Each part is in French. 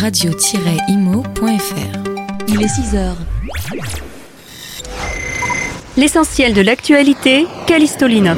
radio-imo.fr. Il est 6h. L'essentiel de l'actualité, Callisto Lina.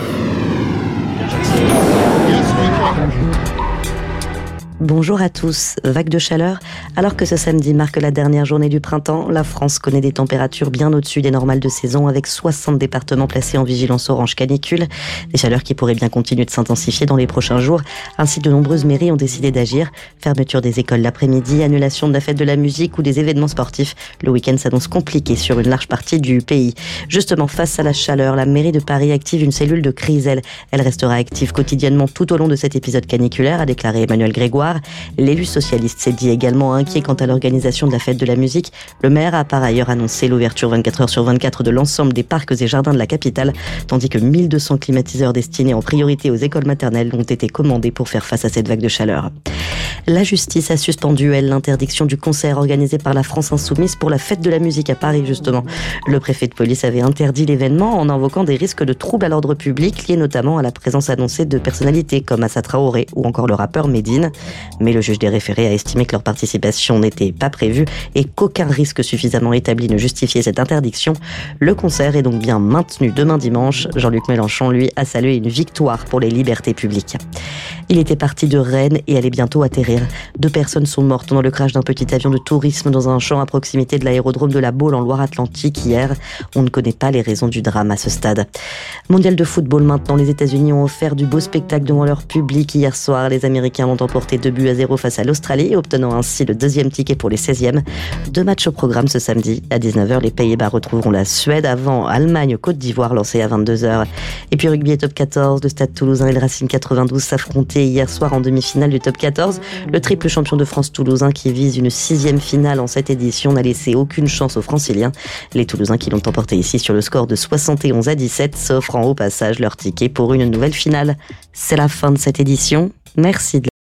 Bonjour à tous. Vague de chaleur. Alors que ce samedi marque la dernière journée du printemps, la France connaît des températures bien au-dessus des normales de saison, avec 60 départements placés en vigilance orange canicule. Des chaleurs qui pourraient bien continuer de s'intensifier dans les prochains jours. Ainsi, de nombreuses mairies ont décidé d'agir. Fermeture des écoles l'après-midi, annulation de la fête de la musique ou des événements sportifs. Le week-end s'annonce compliqué sur une large partie du pays. Justement, face à la chaleur, la mairie de Paris active une cellule de crise. Elle restera active quotidiennement tout au long de cet épisode caniculaire, a déclaré Emmanuel Grégoire. L'élu socialiste s'est dit également inquiet quant à l'organisation de la fête de la musique. Le maire a par ailleurs annoncé l'ouverture 24 heures sur 24 de l'ensemble des parcs et jardins de la capitale, tandis que 1200 climatiseurs destinés en priorité aux écoles maternelles ont été commandés pour faire face à cette vague de chaleur. La justice a suspendu, l'interdiction du concert organisé par la France Insoumise pour la fête de la musique à Paris, justement. Le préfet de police avait interdit l'événement en invoquant des risques de troubles à l'ordre public liés notamment à la présence annoncée de personnalités comme Assa Traoré ou encore le rappeur Medine. Mais le juge des référés a estimé que leur participation n'était pas prévue et qu'aucun risque suffisamment établi ne justifiait cette interdiction. Le concert est donc bien maintenu demain dimanche. Jean-Luc Mélenchon, lui, a salué une victoire pour les libertés publiques. Il était parti de Rennes et allait bientôt atterrir. 2 personnes sont mortes dans le crash d'un petit avion de tourisme dans un champ à proximité de l'aérodrome de la Baule en Loire-Atlantique hier. On ne connaît pas les raisons du drame à ce stade. Mondial de football maintenant, les États-Unis ont offert du beau spectacle devant leur public hier soir. Les Américains ont emporté 2-0 face à l'Australie, obtenant ainsi le 2e ticket pour les 16e. 2 matchs au programme ce samedi. À 19h, les Pays-Bas retrouveront la Suède avant Allemagne-Côte d'Ivoire lancé à 22h. Et puis rugby et top 14, le Stade Toulousain et le Racing 92 s'affrontaient hier soir en demi-finale du top 14. Le triple champion de France toulousain qui vise une 6e finale en cette édition n'a laissé aucune chance aux Franciliens. Les Toulousains qui l'ont emporté ici sur le score de 71-17 s'offrent au passage leur ticket pour une nouvelle finale. C'est la fin de cette édition. Merci de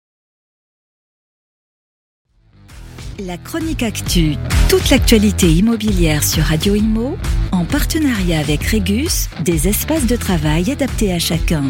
La chronique actu, toute l'actualité immobilière sur Radio Imo, en partenariat avec Régus, des espaces de travail adaptés à chacun.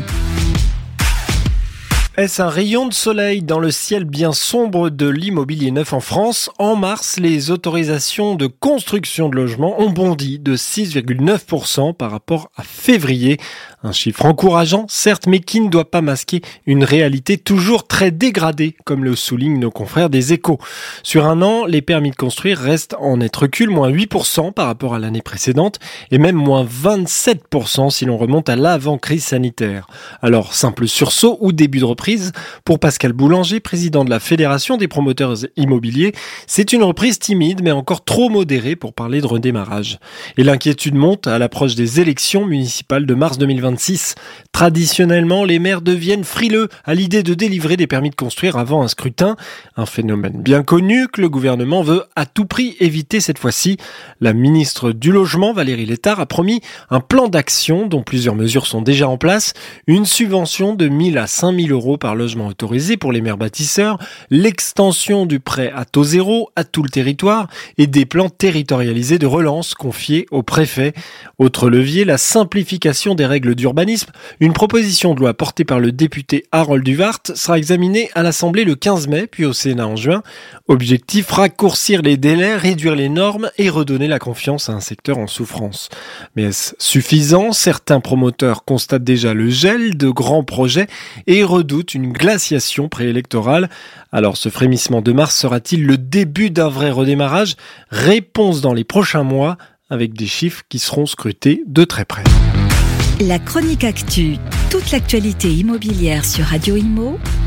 Est-ce un rayon de soleil dans le ciel bien sombre de l'immobilier neuf en France? En mars, les autorisations de construction de logements ont bondi de 6,9% par rapport à février. Un chiffre encourageant, certes, mais qui ne doit pas masquer une réalité toujours très dégradée, comme le soulignent nos confrères des Échos. Sur un an, les permis de construire restent en net recul, moins 8% par rapport à l'année précédente, et même moins 27% si l'on remonte à l'avant-crise sanitaire. Alors, simple sursaut ou début de reprise? Pour Pascal Boulanger, président de la Fédération des promoteurs immobiliers, c'est une reprise timide mais encore trop modérée pour parler de redémarrage. Et l'inquiétude monte à l'approche des élections municipales de mars 2026. Traditionnellement, les maires deviennent frileux à l'idée de délivrer des permis de construire avant un scrutin. Un phénomène bien connu que le gouvernement veut à tout prix éviter cette fois-ci. La ministre du Logement, Valérie Létard, a promis un plan d'action dont plusieurs mesures sont déjà en place. Une subvention de 1 000 à 5 000 euros par logement autorisé pour les maires bâtisseurs, l'extension du prêt à taux zéro à tout le territoire et des plans territorialisés de relance confiés aux préfets. Autre levier, la simplification des règles d'urbanisme. Une proposition de loi portée par le député Harold Duvart sera examinée à l'Assemblée le 15 mai, puis au Sénat en juin. Objectif, raccourcir les délais, réduire les normes et redonner la confiance à un secteur en souffrance. Mais est-ce suffisant? Certains promoteurs constatent déjà le gel de grands projets et redoutent une glaciation préélectorale. Alors ce frémissement de mars sera-t-il le début d'un vrai redémarrage? Réponse dans les prochains mois avec des chiffres qui seront scrutés de très près. La chronique actu, toute l'actualité immobilière sur Radio Imo,